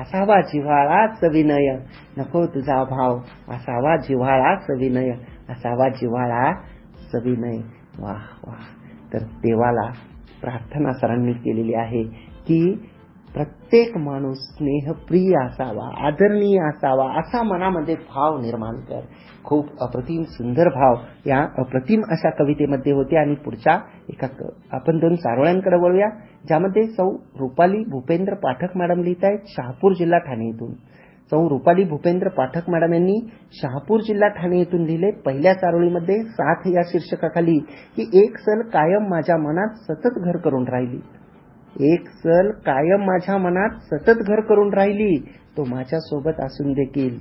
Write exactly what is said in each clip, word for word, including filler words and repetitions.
असावा जिव्हाळाच विनय, नको तुझा भाव असावा जिव्हाळाच विनय, असावा जिव्हाळा सविनय. वाह वाह. तर देवाला प्रार्थना सरांनी केलेली आहे की प्रत्येक माणूस स्नेहप्रिय असावा, आदरणीय असावा, असा मनामध्ये भाव निर्माण कर. खूप अप्रतिम सुंदर भाव या अप्रतिम अशा कवितेमध्ये होते. आणि पुढच्या एका आपण दोन चारोळ्यांकडे वळूया, ज्यामध्ये सौ रुपाली भूपेंद्र पाठक मॅडम लिहित आहेत शहापूर जिल्हा ठाणे येथून. सौ रुपाली भूपेंद्र पाठक मॅडम यांनी शहापूर जिल्हा ठाणे येथून लिहिले पहिल्या चारोळीमध्ये साथ या शीर्षकाखाली की एक सल कायम माझ्या मनात सतत घर करून राहिली. एक सल कायम माझ्या मनात सतत घर करून राहिली, तो माझ्या सोबत असून देखील,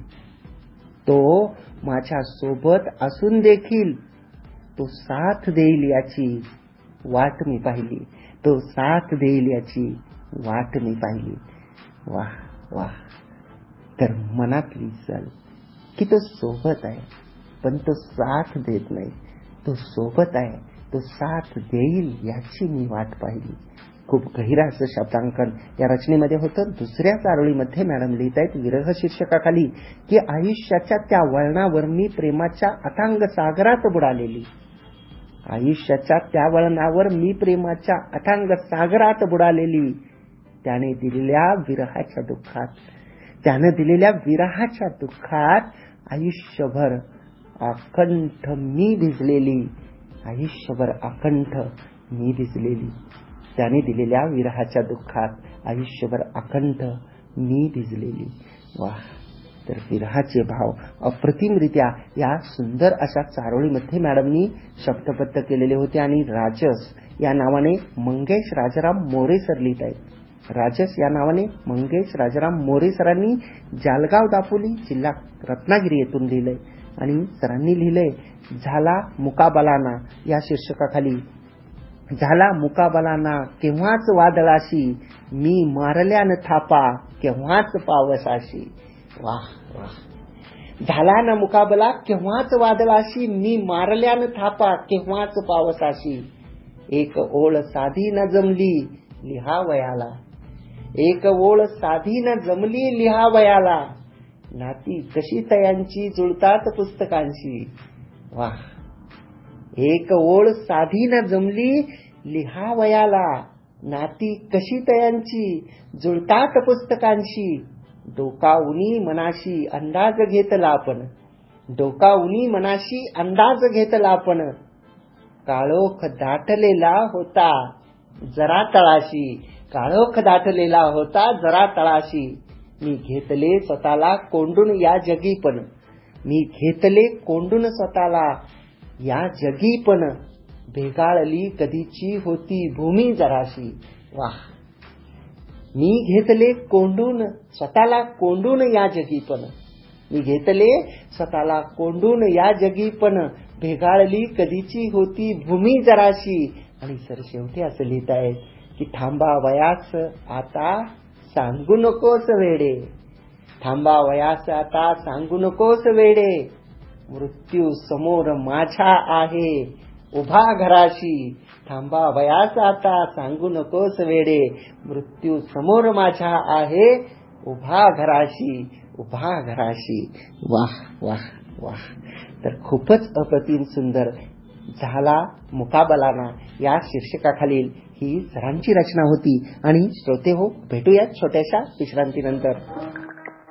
तो माझ्या सोबत असून देखील तो साथ देईल याची वाट मी पाहिली, तो साथ देईल याची वाट मी पाहिली. वाह वाह. तर मनातली सल की तो सोबत आहे पण तो साथ देत नाही, तो सोबत आहे तो साथ देईल याची मी वाट पाहिली. खूप गहिरा असं शब्दांकन या रचनेमध्ये होतं. दुसऱ्या चारोळीमध्ये मॅडम लिहित आहेत विरह शीर्षकाखाली की आयुष्याच्या त्या वळणावर मी प्रेमाच्या अथांग सागरात बुडालेली, आयुष्याच्या त्या वळणावर मी प्रेमाच्या अथांग सागरात बुडालेली, त्याने दिलेल्या विरहाच्या दुःखात, त्याने दिलेल्या विरहाच्या दुःखात आयुष्यभर अकंठ मी भिजलेली, आयुष्यभर अकंठ मी भिजलेली, त्याने दिलेल्या विरहाच्या दुःखात आयुष्यभर अकंठ मी भिजलेली. वाह. तर विरहाचे भाव अप्रतिमरित्या या सुंदर अशा चारोळीमध्ये मॅडमनी शब्दबद्ध केलेले होते. आणि राजस या नावाने मंगेश राजाराम मोरे सर लिहित आहेत. राजस या नावाने मंगेश राजाराम मोरे सरांनी जालगाव दापोली जिल्हा रत्नागिरी येथून लिहिलंय. आणि सरांनी लिहिलंय झाला मुकाबलाना या शीर्षकाखाली, झाला मुकाबलाना केव्हाच वादळाशी, मी मारल्यान थापा केव्हाच पावसाशी. वाह वाह. झाला ना मुकाबला केव्हाच वादळाशी, मी मारल्यान थापा केव्हाच पावसाशी, एक ओळ साधी न जमली लिहावयाला, एक ओळ साधी न जमली लिहावयाला, नाती कशी तयांची जुळतात पुस्तकांशी. वाह. एक ओळ साधी न जमली लिहावयाला, नाती कशी तयांची जुळतात पुस्तकांशी, डोकावूनी मनाशी अंदाज घेतला आपण, डोकावूनी मनाशी अंदाज घेतला आपण, काळोख दाटलेला होता जरा तळाशी, काळोख दाटलेला होता जरा तळाशी, मी घेतले स्वतःला कोंडून या जगी पण, मी घेतले कोंडून स्वतःला या जगी पण, भेगाळली कधीची होती भूमी जराशी. वाह. मी घेतले कोंडून स्वतःला कोंडून या जगी पण, मी घेतले स्वतःला कोंडून या जगी पण, भेगाळली कधीची होती भूमी जराशी. आणि सर शेवटी असं लिहित आहेत की थांबा वयास आता सांगू नकोस वेडे, थांबा वयास आता सांगू नकोस वेडे, मृत्यू समोर माझ्या आहे उभा घराशी, थांबा वयास आता सांगू नकोस वेडे, मृत्यू समोर माझ्या आहे उभा घराशी, उभा घराशी. वाह वाह वाह. तर खूपच अप्रतिम सुंदर झाला मुकाबलाना या शीर्षकाखालील ही सरांची रचना होती. आणि श्रोते हो, भेटूयात छोट्याशा विश्रांतीनंतर.